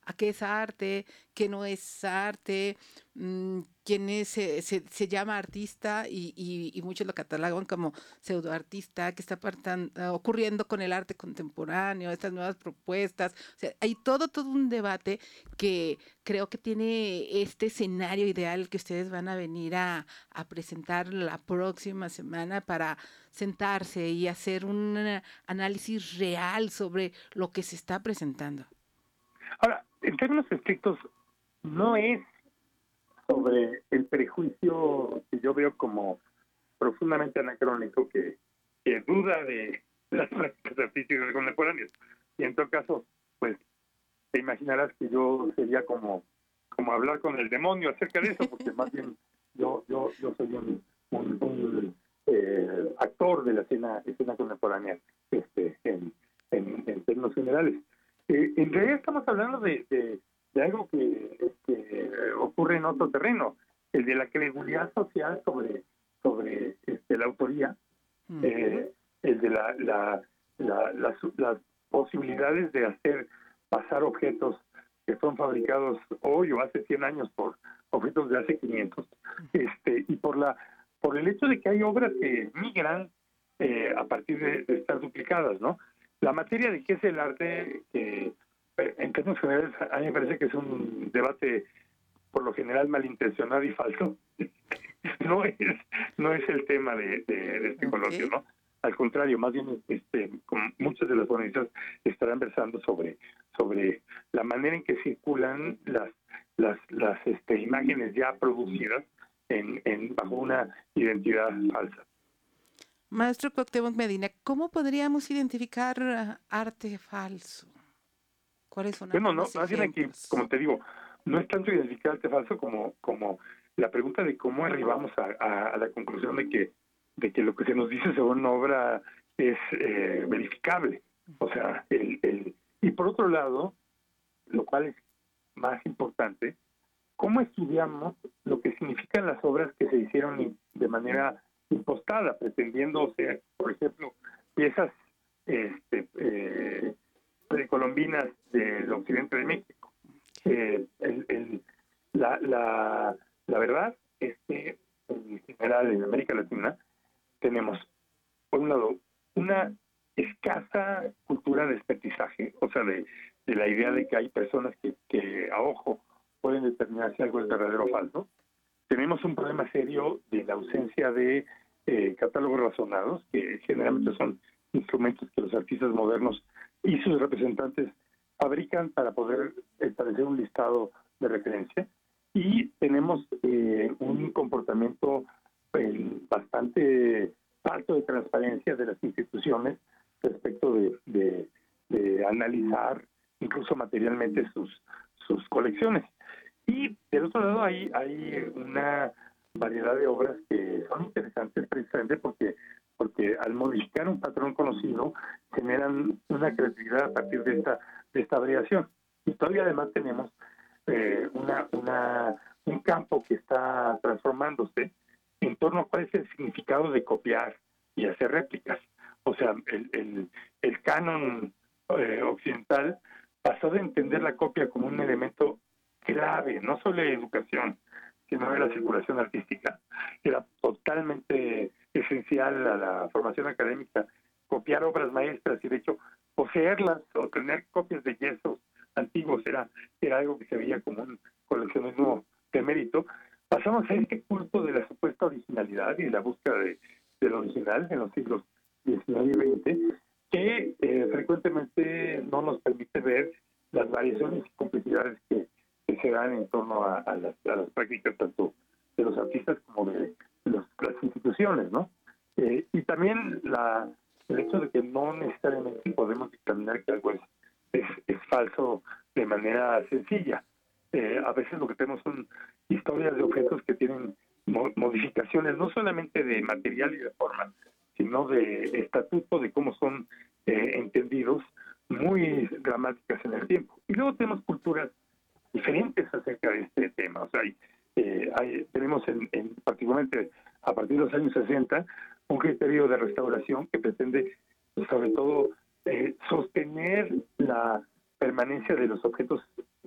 a qué es arte, qué no es arte, quién es, se llama artista y muchos lo catalogan como pseudoartista, qué está ocurriendo con el arte contemporáneo, estas nuevas propuestas. O sea, hay todo un debate que creo que tiene este escenario ideal que ustedes van a venir a presentar la próxima semana para sentarse y hacer un análisis real sobre lo que se está presentando. Ahora, en términos estrictos, no es sobre el prejuicio que yo veo como profundamente anacrónico que duda de las prácticas artísticas contemporáneas. Y en todo caso, pues te imaginarás que yo sería como hablar con el demonio acerca de eso, porque más bien yo soy un actor de la escena contemporánea en términos generales. En realidad estamos hablando de algo que ocurre en otro terreno, el de la credibilidad social sobre la autoría, el de las posibilidades de hacer pasar objetos que son fabricados hoy o hace 100 años por objetos de hace 500, y por el hecho de que hay obras que migran a partir de estar duplicadas, ¿no? La materia de qué es el arte, que en términos generales a mí me parece que es un debate por lo general malintencionado y falso. no es el tema de este coloquio, ¿no? Al contrario, más bien con muchas de las organizaciones estarán versando sobre la manera en que circulan las imágenes ya producidas bajo una identidad falsa. Maestro Cuauhtémoc Medina, ¿cómo podríamos identificar arte falso? ¿Cuáles son Bueno, algunos no, más bien aquí, ejemplos? como te digo, no es tanto identificar arte falso como la pregunta de cómo arribamos a la conclusión de que lo que se nos dice sobre una obra es verificable. O sea, y por otro lado, lo cual es más importante, cómo estudiamos lo que significan las obras que se hicieron de manera impostada, pretendiendo ser, por ejemplo, piezas precolombinas del occidente de México. La verdad es que en general en América Latina tenemos, por un lado, una escasa cultura de espetizaje, o sea, de la idea de que hay personas que a ojo pueden determinar si algo es verdadero o falso. Tenemos un problema serio de la ausencia de catálogos razonados, que generalmente son instrumentos que los artistas modernos y sus representantes fabrican para poder establecer un listado de referencia. Y tenemos un comportamiento bastante falto de transparencia de las instituciones respecto de analizar incluso materialmente sus colecciones. Y del otro lado hay una variedad de obras que son interesantes precisamente porque al modificar un patrón conocido generan una creatividad a partir de esta variación. Y todavía además tenemos un campo que está transformándose en torno a cuál es el significado de copiar y hacer réplicas. O sea, el canon occidental pasó de entender la copia como un elemento clave, no solo de educación, sino de la circulación artística. Era totalmente esencial a la formación académica copiar obras maestras y de hecho poseerlas o tener copias de yesos antiguos era algo que se veía como un coleccionismo de mérito. Pasamos a este culto de la supuesta originalidad y de la búsqueda del original en los siglos XIX y XX, que frecuentemente no nos permite ver las variaciones y complejidades que se dan en torno a las prácticas tanto de los artistas como de las instituciones, ¿no? Y también el hecho de que no necesariamente podemos determinar que algo es falso de manera sencilla. A veces lo que tenemos son historias de objetos que tienen modificaciones no solamente de material y de forma, sino de estatuto, de cómo son entendidos, muy dramáticas en el tiempo. Y luego tenemos culturas diferentes acerca de este tema. O sea, tenemos particularmente a partir de los años 60 un criterio de restauración que pretende sobre todo sostener la permanencia de los objetos